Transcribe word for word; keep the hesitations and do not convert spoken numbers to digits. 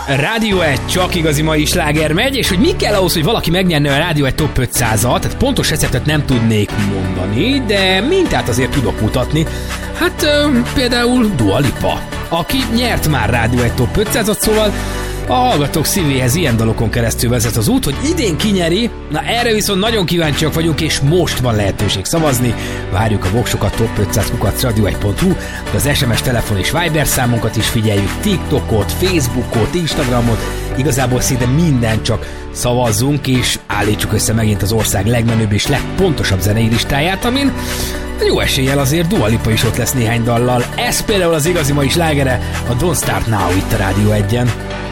Rádió egy csak igazi mai sláger megy, és hogy mi kell ahhoz, hogy valaki megnyerne a Rádió egy top ötszázat, tehát pontos receptet nem tudnék mondani, de mintát azért tudok mutatni. Hát például Dua Lipa, aki nyert már Rádió egy top ötszázat, szóval a hallgatók szívéhez ilyen dalokon keresztül vezet az út, hogy idén kinyeri. Na erre viszont nagyon kíváncsiak vagyunk, és most van lehetőség szavazni. Várjuk a voksokat, top ötszáz kukac radio egy pont hu, az es em es, telefon és Viber számunkat is figyeljük, TikTokot, Facebookot, Instagramot, igazából szinte minden, csak szavazzunk, és állítsuk össze megint az ország legmenőbb és legpontosabb zenei listáját, amin jó eséllyel azért Dua Lipa is ott lesz néhány dallal. Ez például az igazi mai slágere, a Don't Start Now itt a Rádió egyen.